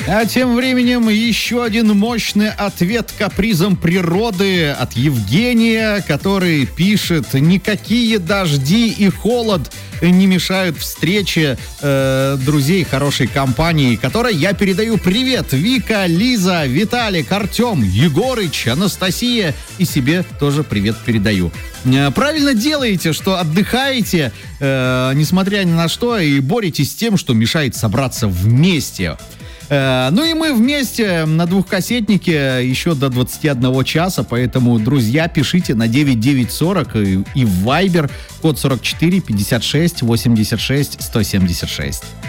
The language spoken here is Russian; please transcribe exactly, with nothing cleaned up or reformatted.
А тем временем еще один мощный ответ капризам природы от Евгения, который пишет: никакие дожди и холод не мешают встрече э, друзей хорошей компании, которой я передаю привет. Вика, Лиза, Виталик, Артем, Егорыч, Анастасия, и себе тоже привет передаю. Э, правильно делаете, что отдыхаете, э, несмотря ни на что, и боретесь с тем, что мешает собраться вместе. Э, ну и мы вместе на двухкассетнике еще до двадцати одного часа, поэтому, друзья, пишите на девять девять сорок и, и в Viber код сорок четыре пятьдесят шесть восемьдесят шесть сто семьдесят шесть.